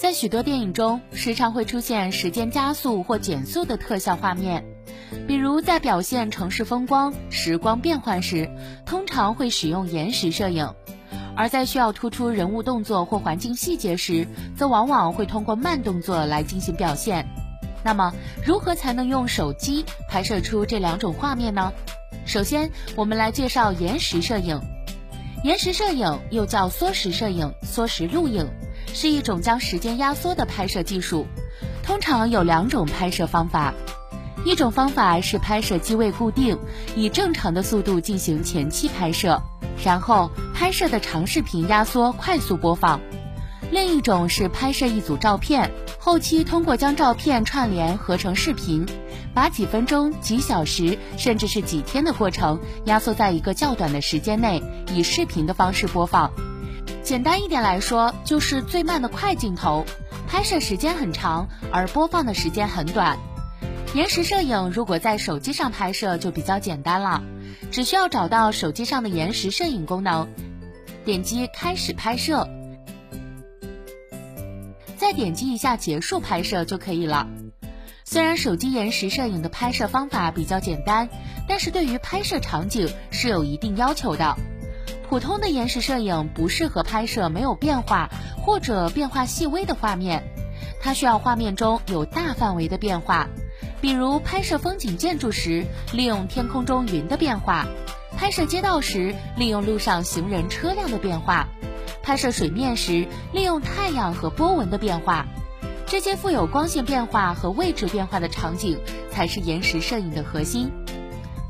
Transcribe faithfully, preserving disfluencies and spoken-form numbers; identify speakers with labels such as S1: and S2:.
S1: 在许多电影中，时常会出现时间加速或减速的特效画面，比如在表现城市风光、时光变换时，通常会使用延时摄影；而在需要突出人物动作或环境细节时，则往往会通过慢动作来进行表现。那么，如何才能用手机拍摄出这两种画面呢？首先，我们来介绍延时摄影。延时摄影又叫缩时摄影、缩时录影，是一种将时间压缩的拍摄技术。通常有两种拍摄方法，一种方法是拍摄机位固定，以正常的速度进行前期拍摄，然后拍摄的长视频压缩快速播放。另一种是拍摄一组照片，后期通过将照片串联合成视频，把几分钟、几小时甚至是几天的过程压缩在一个较短的时间内，以视频的方式播放。简单一点来说，就是最慢的快镜头，拍摄时间很长，而播放的时间很短。延时摄影如果在手机上拍摄就比较简单了，只需要找到手机上的延时摄影功能，点击开始拍摄，再点击一下结束拍摄就可以了。虽然手机延时摄影的拍摄方法比较简单，但是对于拍摄场景是有一定要求的。普通的延时摄影不适合拍摄没有变化或者变化细微的画面，它需要画面中有大范围的变化，比如拍摄风景建筑时，利用天空中云的变化；拍摄街道时，利用路上行人车辆的变化；拍摄水面时，利用太阳和波纹的变化。这些富有光线变化和位置变化的场景才是延时摄影的核心。